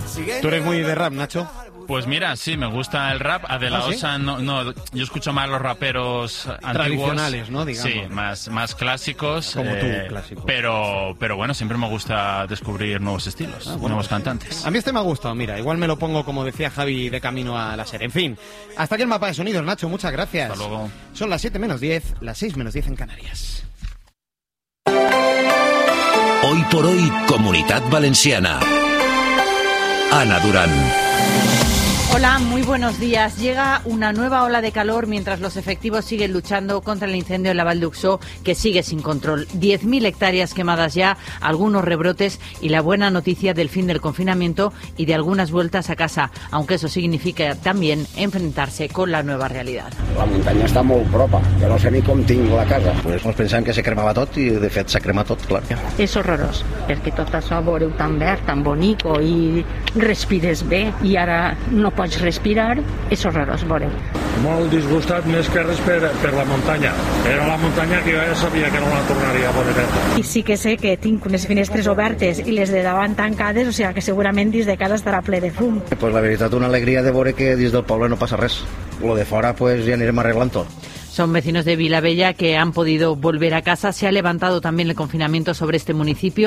¿Tú eres muy de rap, Nacho? Pues mira, sí, me gusta el rap. A De La Osa, no, yo escucho más los raperos antiguos. Tradicionales, ¿no? Digamos. Sí, más clásicos. Como tú, clásico. Pero bueno, siempre me gusta descubrir nuevos estilos, nuevos cantantes. A mí este me ha gustado, mira, igual me lo pongo, como decía Javi, de camino a la serie. En fin, hasta aquí el mapa de sonidos, Nacho, muchas gracias. Hasta luego. Son las 7 menos 10, las 6 menos 10 en Canarias. Hoy por hoy, Comunitat Valenciana. Ana Durán. Hola, muy buenos días. Llega una nueva ola de calor mientras los efectivos siguen luchando contra el incendio en la Val d'Uixó, que sigue sin control. 10.000 hectáreas quemadas ya, algunos rebrotes y la buena noticia del fin del confinamiento y de algunas vueltas a casa, aunque eso significa también enfrentarse con la nueva realidad. La muntanya està molt propa, que no sé ni com tinc la casa. Pues ens pensàvem que se cremava tot i de fet s'ha cremat tot, clar. És horrorós, perquè tot això veureu tan verd, tan bonico i respires bé i ara no pots respirar, és horrorós, veureu. Molt disgustat més que res per la muntanya. Era la muntanya que jo ja sabia que no la tornaria a veure verda. I sí que sé que tinc unes finestres obertes i les de davant tancades, o sigui que segurament dins de casa estarà ple de fum. Pues la veritat, una alegria de veure que dins del poble no passa res. Lo de fora pues ja anirem arreglant tot. Son vecinos de Vilabella que han podido volver a casa. Se ha levantado también el confinamiento sobre este municipio.